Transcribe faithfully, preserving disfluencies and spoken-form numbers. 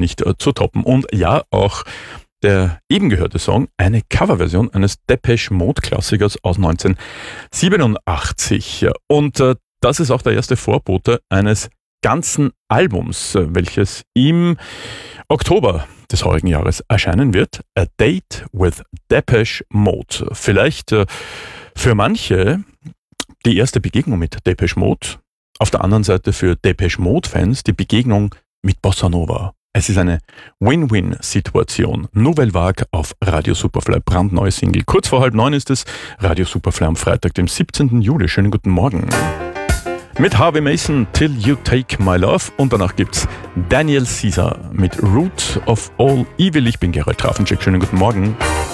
nicht äh, zu toppen. Und ja, auch der eben gehörte Song, eine Coverversion eines Depeche Mode Klassikers aus neunzehnhundertsiebenundachtzig. Und äh, das ist auch der erste Vorbote eines ganzen Albums, äh, welches im Oktober des heurigen Jahres erscheinen wird. A Date with Depeche Mode. Vielleicht äh, für manche die erste Begegnung mit Depeche Mode. Auf der anderen Seite für Depeche Mode-Fans die Begegnung mit Bossa Nova. Es ist eine Win-Win-Situation. Nouvelle Vague auf Radio Superfly, brandneue Single. Kurz vor halb neun ist es, Radio Superfly am Freitag, dem siebzehnten Juli. Schönen guten Morgen. Mit Harvey Mason, Till You Take My Love. Und danach gibt's Daniel Caesar mit Root of All Evil. Ich bin Gerald Trafencheck. Schönen guten Morgen.